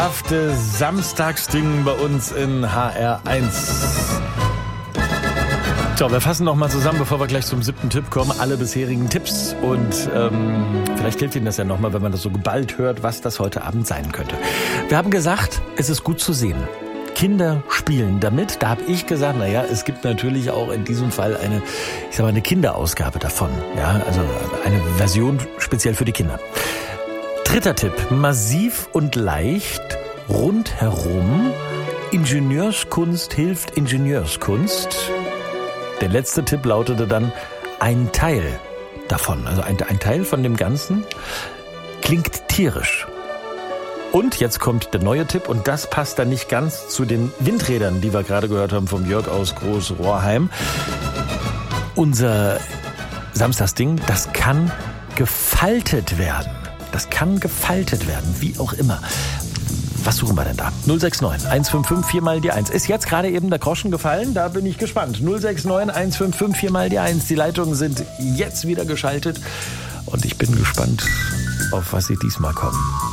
Samstagsding bei uns in HR1. So, wir fassen noch mal zusammen, bevor wir gleich zum 7. Tipp kommen, alle bisherigen Tipps. Und vielleicht hilft Ihnen das ja noch mal, wenn man das so geballt hört, was das heute Abend sein könnte. Wir haben gesagt, es ist gut zu sehen. Kinder spielen damit. Da habe ich gesagt, naja, es gibt natürlich auch in diesem Fall eine Kinderausgabe davon. Ja, also eine Version speziell für die Kinder. 3. Tipp, massiv und leicht, rundherum. Ingenieurskunst hilft Ingenieurskunst. Der letzte Tipp lautete dann, ein Teil davon, also ein Teil von dem Ganzen, klingt tierisch. Und jetzt kommt der neue Tipp und das passt dann nicht ganz zu den Windrädern, die wir gerade gehört haben vom Jörg aus Groß-Rohrheim. Unser Samstagsding, das kann gefaltet werden. Das kann gefaltet werden, wie auch immer. Was suchen wir denn da? 069 155 4 mal die 1. Ist jetzt gerade eben der Groschen gefallen? Da bin ich gespannt. 069 155 4 mal die 1. Die Leitungen sind jetzt wieder geschaltet. Und ich bin gespannt, auf was Sie diesmal kommen.